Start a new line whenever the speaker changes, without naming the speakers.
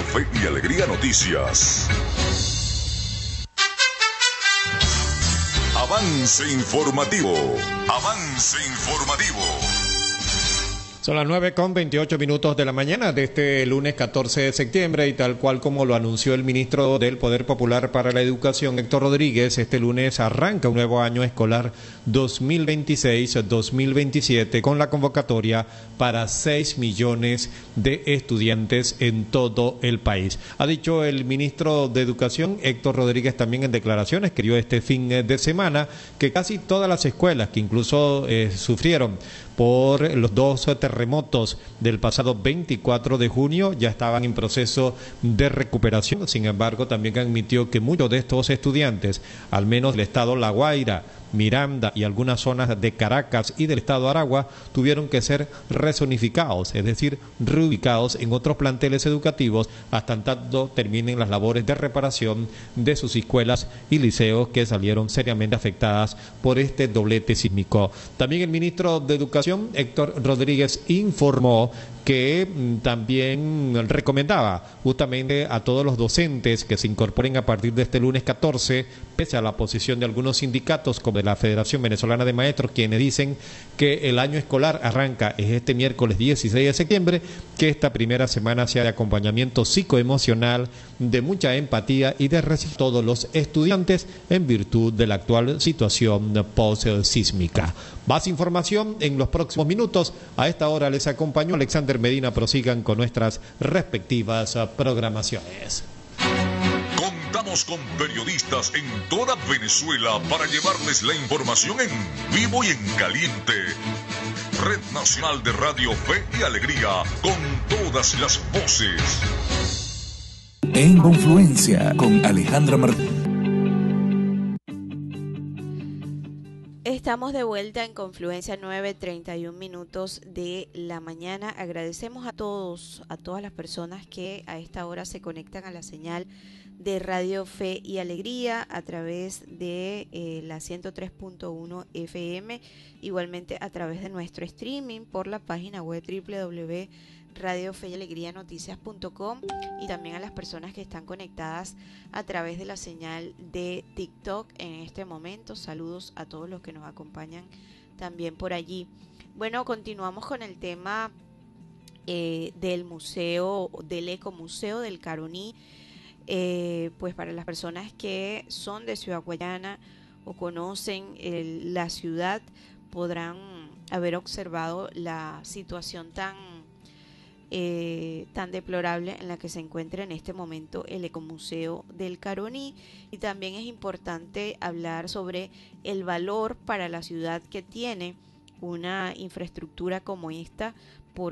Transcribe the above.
Fe y Alegría Noticias. Avance informativo. Avance informativo.
Son las 9:28 de la mañana de este lunes 14 de septiembre y tal cual como lo anunció el ministro del Poder Popular para la Educación, Héctor Rodríguez, este lunes arranca un nuevo año escolar 2026-2027 con la convocatoria para 6 millones de estudiantes en todo el país. Ha dicho el ministro de Educación, Héctor Rodríguez, también en declaraciones que dio este fin de semana, que casi todas las escuelas que incluso sufrieron por los dos terremotos del pasado 24 de junio ya estaban en proceso de recuperación. Sin embargo, también admitió que muchos de estos estudiantes, al menos del estado La Guaira, Miranda y algunas zonas de Caracas y del estado Aragua, tuvieron que ser rezonificados, es decir, reubicados en otros planteles educativos hasta tanto terminen las labores de reparación de sus escuelas y liceos que salieron seriamente afectadas por este doblete sísmico. También el ministro de Educación, Héctor Rodríguez, informó que también recomendaba justamente a todos los docentes que se incorporen a partir de este lunes 14, pese a la posición de algunos sindicatos como de la Federación Venezolana de Maestros, quienes dicen que el año escolar arranca este miércoles 16 de septiembre, que esta primera semana sea de acompañamiento psicoemocional, de mucha empatía y de recibir a todos los estudiantes en virtud de la actual situación post-sísmica. Más información en los próximos minutos. A esta hora les acompañó Alexander Medina. Prosigan con nuestras respectivas programaciones.
Contamos con periodistas en toda Venezuela para llevarles la información en vivo y en caliente. Red Nacional de Radio Fe y Alegría, con todas las voces.
En Confluencia, con Alejandra Martínez.
Estamos de vuelta en Confluencia, 9:31 de la mañana. Agradecemos a todas las personas que a esta hora se conectan a la señal de Radio Fe y Alegría a través de la 103.1 FM, igualmente a través de nuestro streaming por la página web www.radiofeyalegrianoticias.com, y también a las personas que están conectadas a través de la señal de TikTok en este momento. Saludos a todos los que nos acompañan también por allí. Bueno, continuamos con el tema del museo, del Ecomuseo del Caroní. Pues para las personas que son de Ciudad Guayana o conocen la ciudad, podrán haber observado la situación tan deplorable en la que se encuentra en este momento el Ecomuseo del Caroní. Y también es importante hablar sobre el valor para la ciudad que tiene una infraestructura como esta,